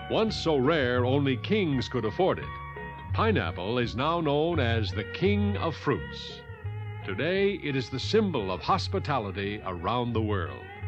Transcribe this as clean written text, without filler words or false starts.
Once so rare only kings could afford it, pineapple is now known as the king of fruits. Today, it is the symbol of hospitality around the world.